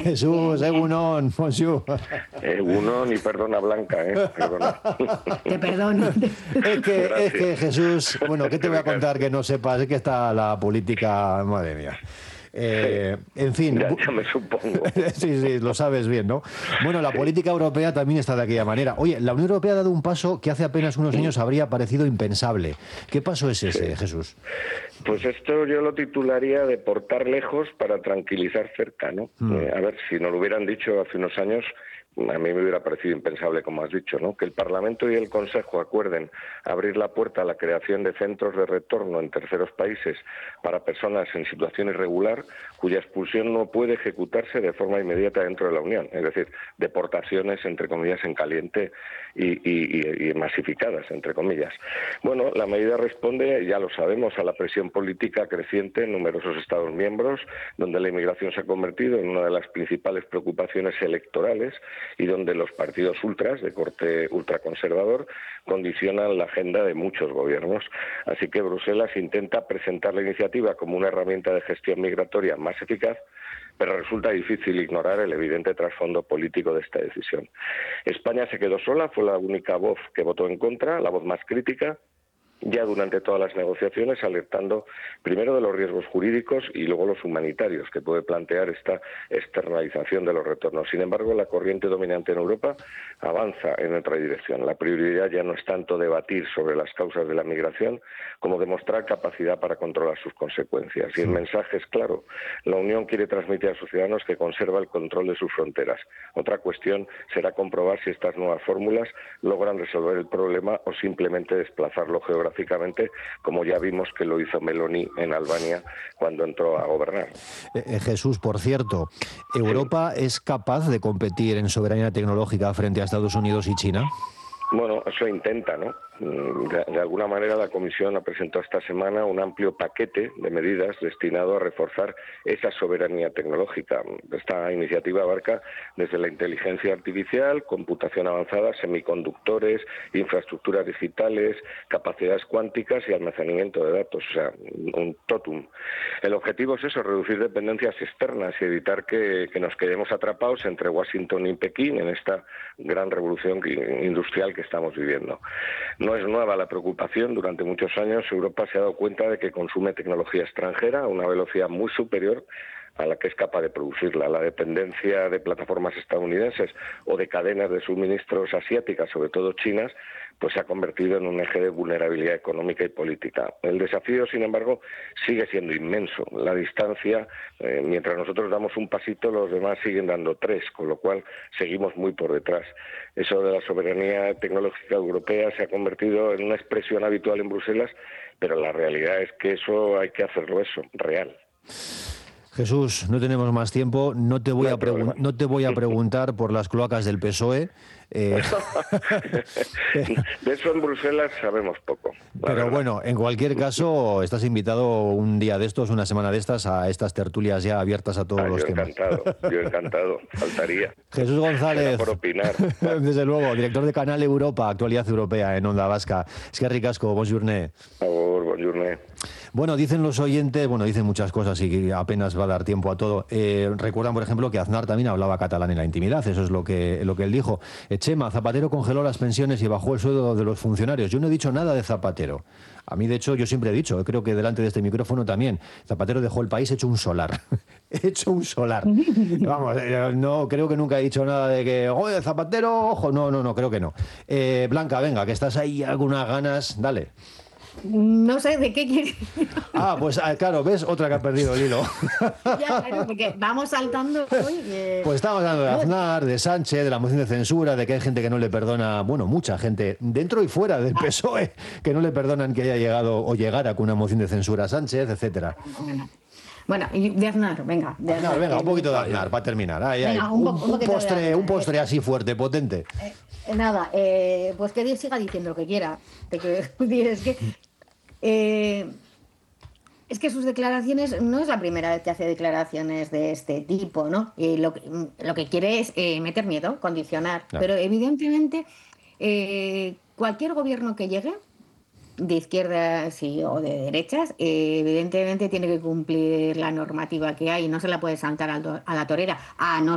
Jesús, Egunon, bonjour. Egunon y perdona Blanca, perdona. Te perdono. Es que Jesús, bueno, ¿qué te voy a contar que no sepas? Es que está la política, madre mía. En fin. Ya me supongo. Sí, lo sabes bien, ¿no? Bueno, la política europea también está de aquella manera. Oye, la Unión Europea ha dado un paso que hace apenas unos años habría parecido impensable. ¿Qué paso es ese, Jesús? Pues esto yo lo titularía de portar lejos para tranquilizar cerca, ¿no? A ver, si nos lo hubieran dicho hace unos años, a mí me hubiera parecido impensable, como has dicho, ¿no? Que el Parlamento y el Consejo acuerden abrir la puerta a la creación de centros de retorno en terceros países para personas en situación irregular cuya expulsión no puede ejecutarse de forma inmediata dentro de la Unión, es decir, deportaciones, entre comillas, en caliente y masificadas, entre comillas. Bueno, la medida responde, ya lo sabemos, a la presión política creciente en numerosos Estados miembros, donde la inmigración se ha convertido en una de las principales preocupaciones electorales y donde los partidos ultras, de corte ultraconservador, condicionan la agenda de muchos gobiernos. Así que Bruselas intenta presentar la iniciativa como una herramienta de gestión migratoria más eficaz, pero resulta difícil ignorar el evidente trasfondo político de esta decisión. España se quedó sola, fue la única voz que votó en contra, la voz más crítica, ya durante todas las negociaciones, alertando primero de los riesgos jurídicos y luego los humanitarios que puede plantear esta externalización de los retornos. Sin embargo, la corriente dominante en Europa avanza en otra dirección. La prioridad ya no es tanto debatir sobre las causas de la migración como demostrar capacidad para controlar sus consecuencias. Y el mensaje es claro. La Unión quiere transmitir a sus ciudadanos que conserva el control de sus fronteras. Otra cuestión será comprobar si estas nuevas fórmulas logran resolver el problema o simplemente desplazarlo geográficamente, como ya vimos que lo hizo Meloni en Albania cuando entró a gobernar. Jesús, por cierto, ¿Europa es capaz de competir en soberanía tecnológica frente a Estados Unidos y China? Bueno, eso intenta, ¿no? De alguna manera la Comisión ha presentado esta semana un amplio paquete de medidas destinado a reforzar esa soberanía tecnológica. Esta iniciativa abarca desde la inteligencia artificial, computación avanzada, semiconductores, infraestructuras digitales, capacidades cuánticas y almacenamiento de datos, o sea, un totum. El objetivo es eso, reducir dependencias externas y evitar que nos quedemos atrapados entre Washington y Pekín en esta gran revolución industrial que estamos viviendo. No es nueva la preocupación. Durante muchos años Europa se ha dado cuenta de que consume tecnología extranjera a una velocidad muy superior a la que es capaz de producirla. La dependencia de plataformas estadounidenses o de cadenas de suministros asiáticas, sobre todo chinas, pues se ha convertido en un eje de vulnerabilidad económica y política. El desafío, sin embargo, sigue siendo inmenso. La distancia, mientras nosotros damos un pasito, los demás siguen dando tres, con lo cual seguimos muy por detrás. Eso de la soberanía tecnológica europea se ha convertido en una expresión habitual en Bruselas, pero la realidad es que eso hay que hacerlo real. Jesús, no tenemos más tiempo. No te voy a preguntar por las cloacas del PSOE. De eso en Bruselas sabemos poco. Pero bueno, en cualquier caso, estás invitado un día de estos, una semana de estas, a estas tertulias ya abiertas a todos los temas. Yo encantado, faltaría. Jesús González, será por opinar. Desde luego, director de Canal Europa, Actualidad Europea en Onda Vasca. Es que ricasco, bonjourné. Bonjourné. Bueno, dicen los oyentes, dicen muchas cosas y apenas va a dar tiempo a todo. Recuerdan, por ejemplo, que Aznar también hablaba catalán en la intimidad, eso es lo que él dijo. Chema, Zapatero congeló las pensiones y bajó el sueldo de los funcionarios. Yo no he dicho nada de Zapatero. A mí, de hecho, yo siempre he dicho, creo que delante de este micrófono también, Zapatero dejó el país hecho un solar. Hecho un solar. Vamos, no creo que nunca he dicho nada de que, oye, Zapatero, ojo, no, creo que no. Blanca, venga, que estás ahí algunas ganas, dale. No sé de qué quieres. Pues claro, ¿ves? Otra que ha perdido el hilo. Ya, claro, porque vamos saltando hoy. Pues estamos hablando de Aznar, de Sánchez, de la moción de censura, de que hay gente que no le perdona, mucha gente, dentro y fuera del PSOE, que no le perdonan que haya llegado o llegara con una moción de censura a Sánchez, etcétera. Bueno, y de Aznar, venga. Venga, un poquito de Aznar para terminar. Un postre así fuerte, potente. Pues que Dios siga diciendo lo que quiera. Es que sus declaraciones, no es la primera vez que hace declaraciones de este tipo, ¿no? Lo que quiere es meter miedo, condicionar. Claro. Pero evidentemente cualquier gobierno que llegue, de izquierdas o de derechas, evidentemente tiene que cumplir la normativa que hay, no se la puede saltar a la torera, a no